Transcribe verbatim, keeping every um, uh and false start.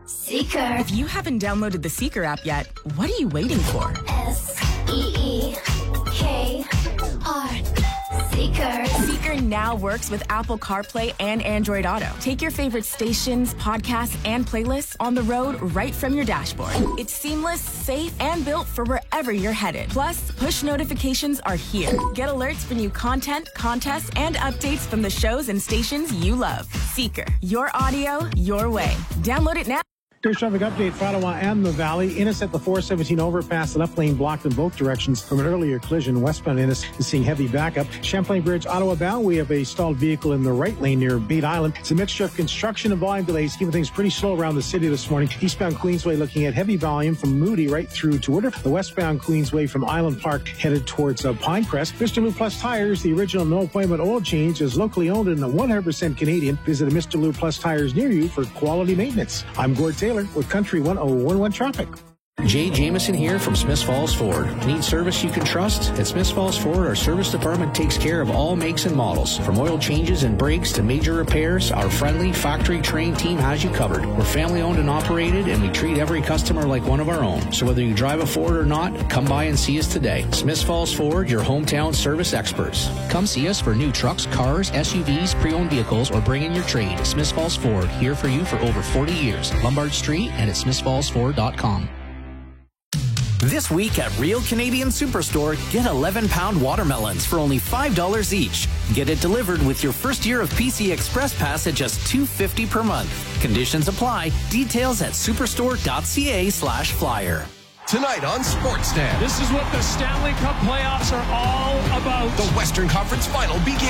Seeker. If you haven't downloaded the Seeker app yet, what are you waiting for? S E E K R. Seeker. Seeker now works with Apple CarPlay and Android Auto. Take your favorite stations, podcasts, and playlists on the road right from your dashboard. It's seamless, safe, and built for wherever you're headed. Plus, push notifications are here. Get alerts for new content, contests, and updates from the shows and stations you love. Seeker. Your audio, your way. Download it now. Here's traffic update for Ottawa and the Valley. Innes at the four seventeen overpass, the left lane blocked in both directions from an earlier collision. Westbound Innes is seeing heavy backup. Champlain Bridge, Ottawa bound, we have a stalled vehicle in the right lane near Bait Island. It's a mixture of construction and volume delays, keeping things pretty slow around the city this morning. Eastbound Queensway looking at heavy volume from Moody right through to Woodruff. The westbound Queensway from Island Park headed towards uh, Pinecrest. Mister Lou Plus Tires, the original no appointment oil change, is locally owned and one hundred percent Canadian. Visit a Mister Lou Plus Tires near you for quality maintenance. I'm Gord Taylor with Country one oh one one Traffic. Jay Jameson here from Smiths Falls Ford. Need service you can trust? At Smiths Falls Ford, our service department takes care of all makes and models. From oil changes and brakes to major repairs, our friendly, factory-trained team has you covered. We're family-owned and operated, and we treat every customer like one of our own. So whether you drive a Ford or not, come by and see us today. Smiths Falls Ford, your hometown service experts. Come see us for new trucks, cars, S U Vs, pre-owned vehicles, or bring in your trade. Smiths Falls Ford, here for you for over forty years. Lombard Street and at smiths falls ford dot com. This week at Real Canadian Superstore, get eleven pound watermelons for only five dollars each. Get it delivered with your first year of P C Express Pass at just two dollars and fifty cents per month. Conditions apply. Details at superstore.ca slash flyer. Tonight on Sportsnet. This is what the Stanley Cup playoffs are all about. The Western Conference Final begins.